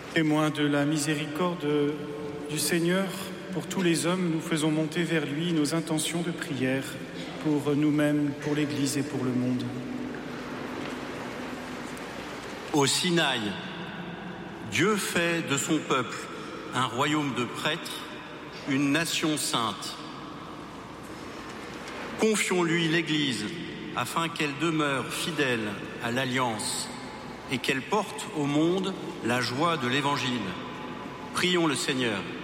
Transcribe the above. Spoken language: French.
Témoins de la miséricorde du Seigneur pour tous les hommes, nous faisons monter vers lui nos intentions de prière pour nous-mêmes, pour l'Église et pour le monde. Au Sinaï, Dieu fait de son peuple un royaume de prêtres, une nation sainte. Confions-lui l'Église afin qu'elle demeure fidèle à l'Alliance et qu'elle porte au monde la joie de l'Évangile. Prions le Seigneur.